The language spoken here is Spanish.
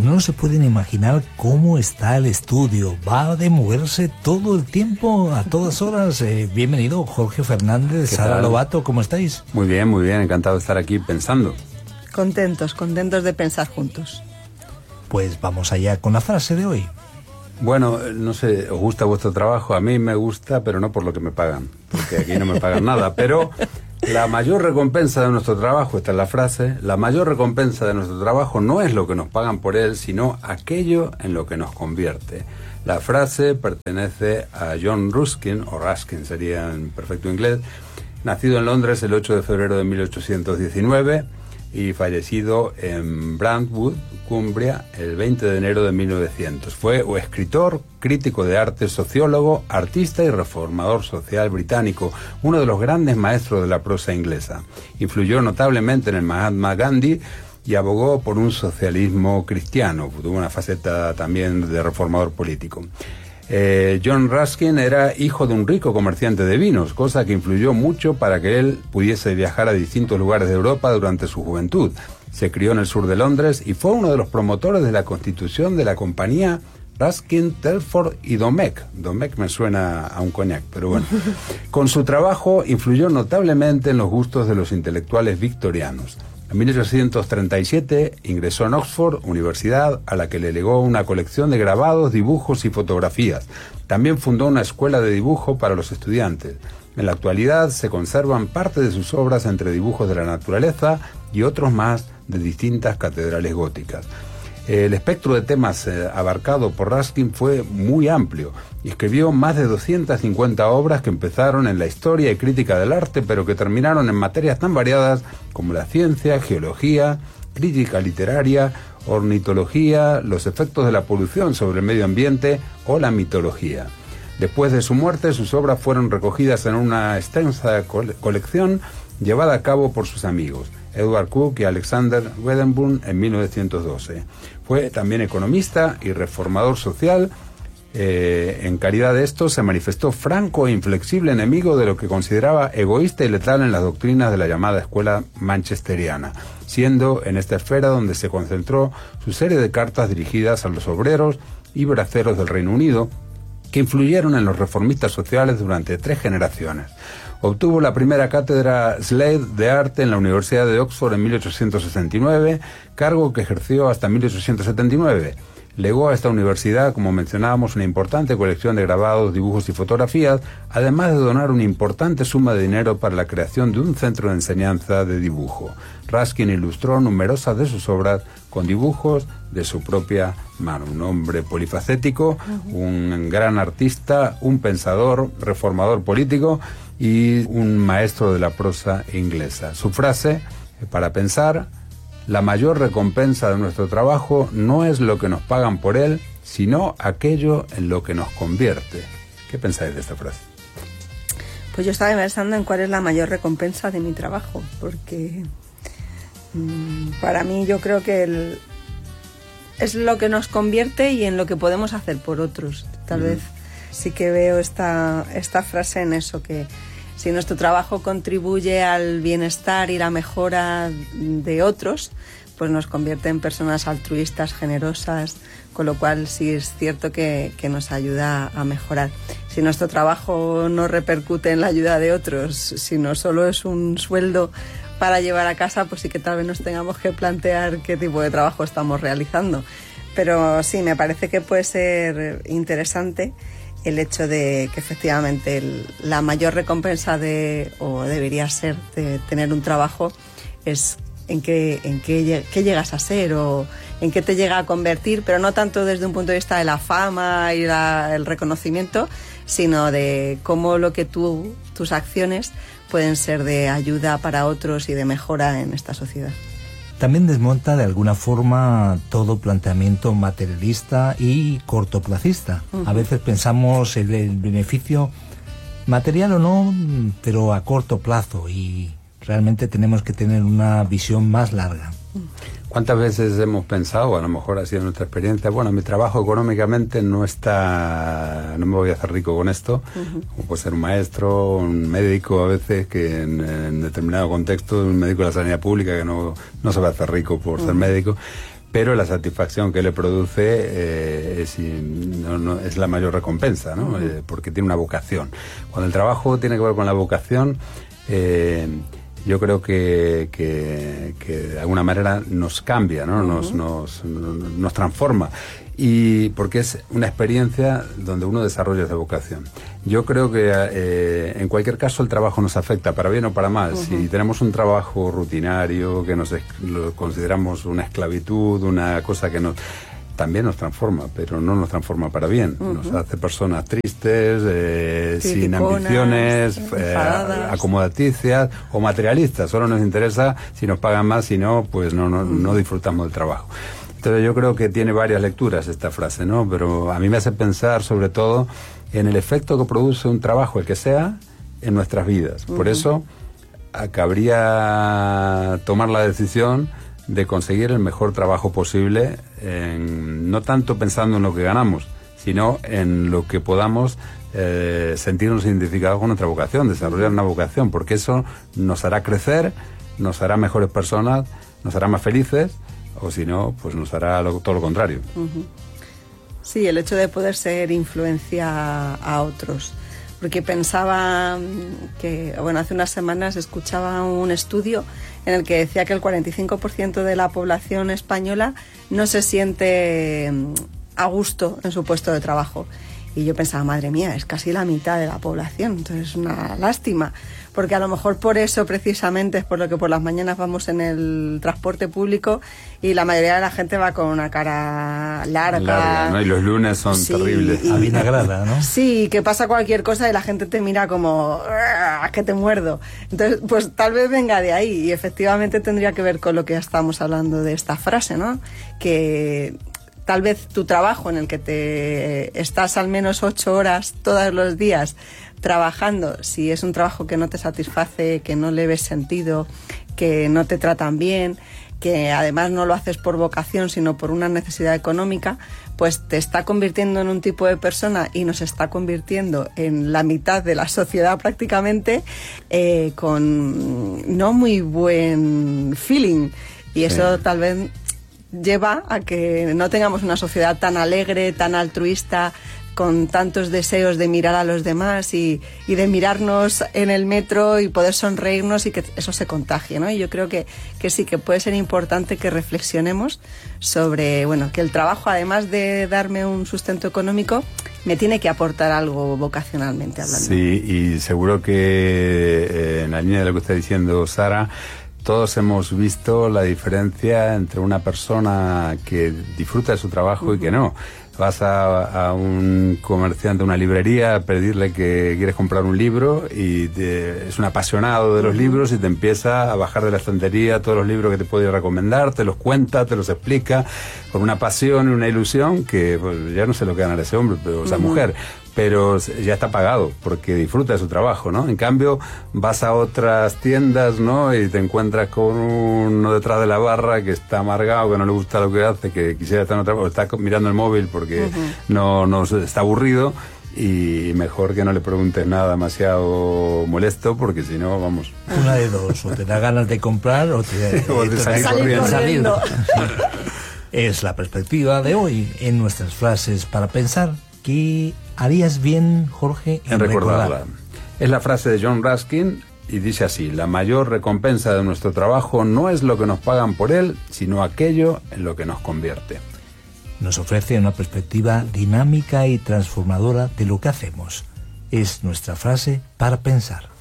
No se pueden imaginar cómo está el estudio. Va de moverse todo el tiempo, a todas horas. Bienvenido, Jorge Fernández, Sara Lobato, ¿cómo estáis? Muy bien, encantado de estar aquí pensando. Contentos de pensar juntos. Pues vamos allá con la frase de hoy. Bueno, no sé, ¿os gusta vuestro trabajo? A mí me gusta, pero no por lo que me pagan, porque aquí no me pagan nada, pero la mayor recompensa de nuestro trabajo, esta es la frase, la mayor recompensa de nuestro trabajo no es lo que nos pagan por él, sino aquello en lo que nos convierte. La frase pertenece a John Ruskin, o Ruskin sería en perfecto inglés, nacido en Londres el 8 de febrero de 1819 y fallecido en Brantwood, Cumbria, el 20 de enero de 1900. Fue escritor, crítico de arte, sociólogo, artista y reformador social británico, uno de los grandes maestros de la prosa inglesa. Influyó notablemente en el Mahatma Gandhi y abogó por un socialismo cristiano. Tuvo una faceta también de reformador político. John Ruskin era hijo de un rico comerciante de vinos, cosa que influyó mucho para que él pudiese viajar a distintos lugares de Europa durante su juventud. Se crió en el sur de Londres y fue uno de los promotores de la constitución de la compañía Ruskin, Telford y Domecq. Domecq me suena a un coñac, pero bueno. Con su trabajo influyó notablemente en los gustos de los intelectuales victorianos. En 1837 ingresó en Oxford, universidad a la que le legó una colección de grabados, dibujos y fotografías. También fundó una escuela de dibujo para los estudiantes. En la actualidad se conservan parte de sus obras entre dibujos de la naturaleza y otros más de distintas catedrales góticas. El espectro de temas abarcado por Ruskin fue muy amplio y escribió más de 250 obras que empezaron en la historia y crítica del arte, pero que terminaron en materias tan variadas como la ciencia, geología, crítica literaria, ornitología, los efectos de la polución sobre el medio ambiente o la mitología. Después de su muerte, sus obras fueron recogidas en una extensa colección llevada a cabo por sus amigos, Edward Cook y Alexander Wedderburn, en 1912. Fue también economista y reformador social. En caridad de esto, se manifestó franco e inflexible enemigo de lo que consideraba egoísta y letal en las doctrinas de la llamada escuela manchesteriana, siendo en esta esfera donde se concentró su serie de cartas dirigidas a los obreros y braceros del Reino Unido, que influyeron en los reformistas sociales durante 3 generaciones. Obtuvo la primera cátedra Slade de arte en la Universidad de Oxford en 1869, cargo que ejerció hasta 1879. Legó a esta universidad, como mencionábamos, una importante colección de grabados, dibujos y fotografías, además de donar una importante suma de dinero para la creación de un centro de enseñanza de dibujo. Ruskin ilustró numerosas de sus obras con dibujos de su propia mano. Un hombre polifacético, un gran artista, un pensador, reformador político y un maestro de la prosa inglesa. Su frase, para pensar: la mayor recompensa de nuestro trabajo no es lo que nos pagan por él, sino aquello en lo que nos convierte. ¿Qué pensáis de esta frase? Pues yo estaba pensando en cuál es la mayor recompensa de mi trabajo, porque para mí yo creo que es lo que nos convierte y en lo que podemos hacer por otros. Tal vez sí que veo esta frase en eso, que si nuestro trabajo contribuye al bienestar y la mejora de otros, pues nos convierte en personas altruistas, generosas, con lo cual sí es cierto que nos ayuda a mejorar. Si nuestro trabajo no repercute en la ayuda de otros, sino solo es un sueldo para llevar a casa, pues sí que tal vez nos tengamos que plantear qué tipo de trabajo estamos realizando. Pero sí, me parece que puede ser interesante el hecho de que efectivamente la mayor recompensa o debería ser de tener un trabajo es en qué llegas a ser o en qué te llega a convertir, pero no tanto desde un punto de vista de la fama y el reconocimiento, sino de cómo tus acciones pueden ser de ayuda para otros y de mejora en esta sociedad. También desmonta de alguna forma todo planteamiento materialista y cortoplacista. A veces pensamos en el beneficio material o no, pero a corto plazo, y realmente tenemos que tener una visión más larga. ¿Cuántas veces hemos pensado, a lo mejor ha sido nuestra experiencia, bueno, mi trabajo económicamente no me voy a hacer rico con esto, como puede ser un maestro, un médico a veces, que en determinado contexto, un médico de la sanidad pública que no se va a hacer rico por ser médico, pero la satisfacción que le produce es la mayor recompensa, ¿no? Porque tiene una vocación. Cuando el trabajo tiene que ver con la vocación, yo creo que de alguna manera nos cambia, ¿no? Nos transforma. Y porque es una experiencia donde uno desarrolla esa vocación. Yo creo que en cualquier caso el trabajo nos afecta, para bien o para mal. Si tenemos un trabajo rutinario, que lo consideramos una esclavitud, una cosa que también nos transforma, pero no nos transforma para bien. Nos hace personas tristes, sin ambiciones, acomodaticias o materialistas. Solo nos interesa si nos pagan más, si no, pues no disfrutamos del trabajo. Entonces yo creo que tiene varias lecturas esta frase, ¿no? Pero a mí me hace pensar sobre todo en el efecto que produce un trabajo, el que sea, en nuestras vidas. Por eso cabría tomar la decisión de conseguir el mejor trabajo posible, no tanto pensando en lo que ganamos, sino en lo que podamos sentirnos identificados con nuestra vocación, desarrollar una vocación, porque eso nos hará crecer, nos hará mejores personas, nos hará más felices, o si no, pues nos hará todo lo contrario. Sí, el hecho de poder ser influencia a otros. Porque pensaba que, bueno, hace unas semanas escuchaba un estudio en el que decía que el 45% de la población española no se siente a gusto en su puesto de trabajo. Y yo pensaba, madre mía, es casi la mitad de la población, entonces es una lástima, porque a lo mejor por eso precisamente es por lo que por las mañanas vamos en el transporte público y la mayoría de la gente va con una cara larga, ¿no? Y los lunes son terribles. Avinagrada, ¿no? Sí, que pasa cualquier cosa y la gente te mira como, que te muerdo. Entonces, pues tal vez venga de ahí y efectivamente tendría que ver con lo que ya estábamos hablando de esta frase, ¿no? Que tal vez tu trabajo en el que te estás al menos 8 horas todos los días trabajando, si es un trabajo que no te satisface, que no le ves sentido, que no te tratan bien, que además no lo haces por vocación sino por una necesidad económica, pues te está convirtiendo en un tipo de persona y nos está convirtiendo en la mitad de la sociedad prácticamente, con no muy buen feeling, y eso tal vez lleva a que no tengamos una sociedad tan alegre, tan altruista, con tantos deseos de mirar a los demás y de mirarnos en el metro y poder sonreírnos y que eso se contagie, ¿no? Y yo creo que sí, que puede ser importante que reflexionemos sobre, bueno, que el trabajo, además de darme un sustento económico, me tiene que aportar algo vocacionalmente hablando. Sí, y seguro que en la línea de lo que está diciendo Sara, todos hemos visto la diferencia entre una persona que disfruta de su trabajo y que no. Vas a un comerciante, a una librería, a pedirle que quieres comprar un libro y es un apasionado de los libros y te empieza a bajar de la estantería todos los libros que te puede recomendar, te los cuenta, te los explica con una pasión y una ilusión que pues, ya no sé lo que ganará ese hombre, pero esa mujer, pero ya está pagado porque disfruta de su trabajo, ¿no? En cambio, vas a otras tiendas, ¿no? Y te encuentras con uno detrás de la barra que está amargado, que no le gusta lo que hace, que quisiera estar en otra, o está mirando el móvil porque no está aburrido, y mejor que no le preguntes nada demasiado molesto, porque si no, vamos. Una de dos, o te da ganas de comprar o te salir corriendo. Es la perspectiva de hoy en nuestras frases para pensar. ¿Qué harías bien, Jorge, en recordarla? Es la frase de John Ruskin y dice así: la mayor recompensa de nuestro trabajo no es lo que nos pagan por él, sino aquello en lo que nos convierte. Nos ofrece una perspectiva dinámica y transformadora de lo que hacemos. Es nuestra frase para pensar.